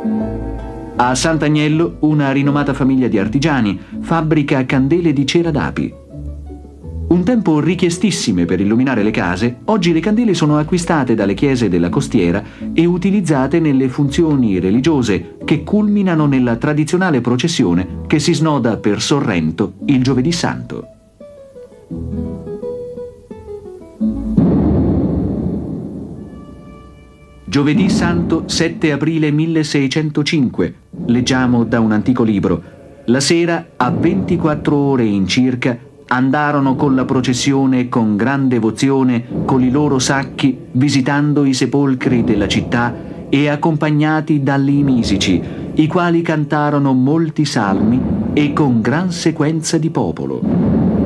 A Sant'Agnello una rinomata famiglia di artigiani fabbrica candele di cera d'api. Un tempo richiestissime per illuminare le case, oggi le candele sono acquistate dalle chiese della costiera e utilizzate nelle funzioni religiose che culminano nella tradizionale processione che si snoda per Sorrento il Giovedì Santo. Giovedì Santo 7 aprile 1605, leggiamo da un antico libro. La sera, a 24 ore in circa, andarono con la processione con gran devozione con i loro sacchi, visitando i sepolcri della città e accompagnati dagli misici, i quali cantarono molti salmi e con gran sequenza di popolo.